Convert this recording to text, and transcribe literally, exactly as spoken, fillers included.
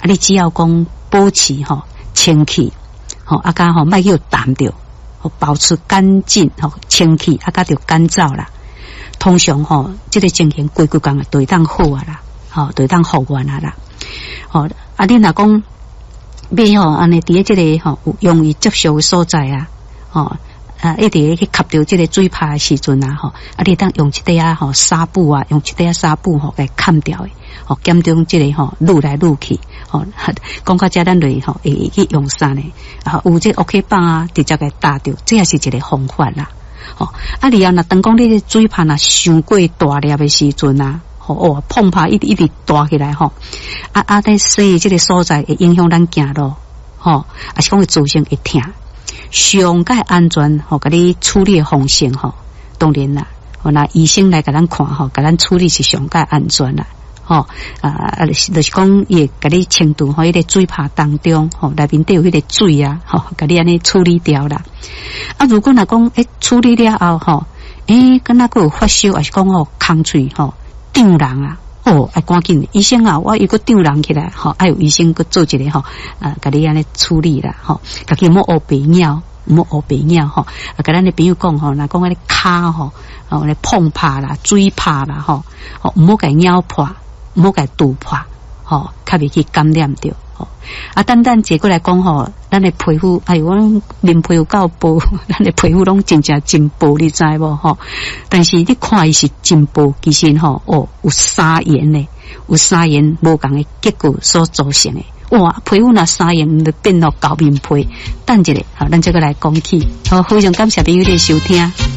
你只要讲保持吼清气，吼啊加吼莫去淡着，吼保持干净吼清气，啊加着干燥啦。通常吼，这个情形规规工都会当好啊啦，吼都会当复原啊啦。吼啊，你若讲要吼安尼伫咧这个吼有容易接触的所在啊，吼。啊，一直去吸到这个水泡的时阵啊，吼，啊，你当用一块啊吼纱布啊，用一块纱布吼来砍掉的，吼，减中这个吼撸来撸去，吼，讲到这咱类吼会去用啥呢？啊，有这 OK 棒啊，直接给打掉，这也是一个方法啦，吼。啊，你要若当讲你的水泡若伤过大粒的时阵啊，吼哦，碰泡一直一直大起来吼，啊啊，在细这个所在会影响咱行路，吼，啊是讲会造成会痛。上界安全吼，甲你处理的方式吼，当然啦，吼那医生来甲咱看吼，甲咱处理是上界安全啦，吼啊啊，就是讲伊甲你清除吼，迄个水泡当中吼，内面都有迄个水啊，吼，甲你安尼处理掉啦。啊，如果若讲诶处理了后吼，诶，敢若佫有发烧，还是讲吼空喙吼张人啊。哦，爱赶紧医生啊！我又个张人起来，吼，爱有医生个做一个吼，啊，甲你安尼处理啦，吼，家己莫学白鸟，莫学白鸟，吼，啊，甲咱的朋友讲吼，若讲安尼骹吼，哦，来碰拍啦、水拍啦，吼，哦，毋好甲咬破，毋好甲堵破，吼，较袂去感染着，吼。啊，单单结过来讲吼，咱的皮肤，哎，我面皮肤够薄，咱的皮肤拢真正真薄，你知无吼？但是你看伊是真薄，其实吼，哦，有沙炎呢，有沙炎无共的结果所造成的。哇，皮肤若沙炎，就变到厚面皮。等一下，好，咱这个来讲起。好，非常感谢朋友的收听。